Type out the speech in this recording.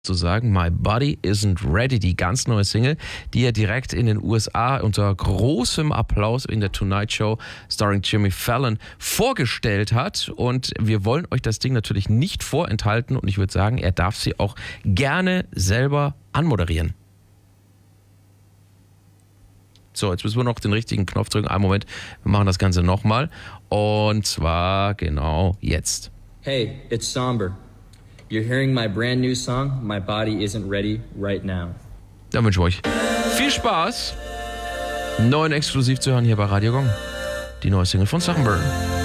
zu sagen, My Body Isn't Ready, die ganz neue Single, die er direkt in den USA unter großem Applaus in der Tonight Show starring Jimmy Fallon vorgestellt hat. Und wir wollen euch das Ding natürlich nicht vorenthalten und ich würde sagen, er darf sie auch gerne selber anmoderieren. So, jetzt müssen wir noch den richtigen Knopf drücken. Einen Moment, wir machen das Ganze nochmal. Und zwar genau jetzt. Hey, it's Somber. You're hearing my brand new song, My Body Isn't Ready right now. Dann wünsche ich euch viel Spaß. Neuen exklusiv zu hören hier bei Radio Gong. Die neue Single von Sunburn.